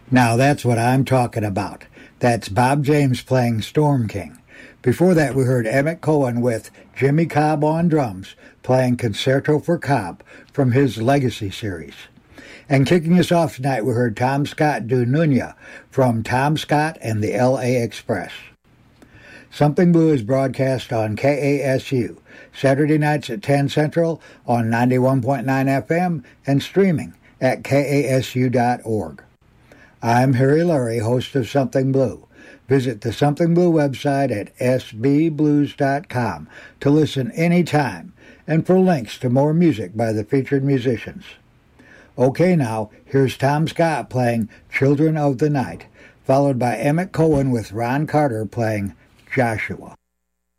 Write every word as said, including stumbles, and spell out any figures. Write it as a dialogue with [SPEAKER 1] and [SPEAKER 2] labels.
[SPEAKER 1] Now that's what I'm talking about. That's Bob James playing Storm King. Before that, we heard Emmett Cohen with Jimmy Cobb on drums playing Concerto for Cobb from his Legacy series. And kicking us off tonight, we heard Tom Scott do Nunya from Tom Scott and the L A Express. Something Blue is broadcast on K A S U, Saturday nights at ten Central on ninety-one point nine F M and streaming at K A S U dot org. I'm Harry Lurie, host of Something Blue. Visit the Something Blue website at s b blues dot com to listen anytime and for links to more music by the featured musicians. Okay, now, here's Tom Scott playing Children of the Night, followed by Emmett Cohen with Ron Carter playing Joshua.